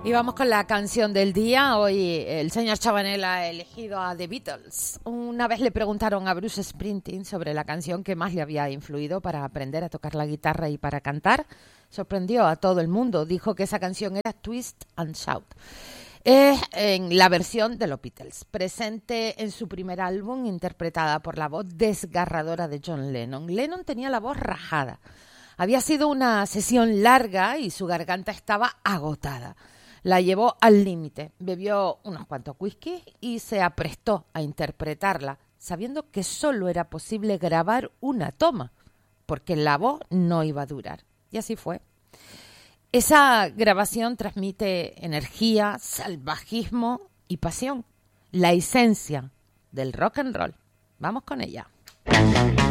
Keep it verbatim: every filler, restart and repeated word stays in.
Y vamos con la canción del día. Hoy el señor Chabanel ha elegido a The Beatles. Una vez le preguntaron a Bruce Springsteen sobre la canción que más le había influido para aprender a tocar la guitarra y para cantar. Sorprendió a todo el mundo. Dijo que esa canción era Twist and Shout. Es en la versión de los Beatles, presente en su primer álbum, interpretada por la voz desgarradora de John Lennon. Lennon tenía la voz rajada. Había sido una sesión larga y su garganta estaba agotada. La llevó al límite, bebió unos cuantos whisky y se aprestó a interpretarla, sabiendo que solo era posible grabar una toma, porque la voz no iba a durar. Y así fue. Esa grabación transmite energía, salvajismo y pasión, la esencia del rock and roll. Vamos con ella.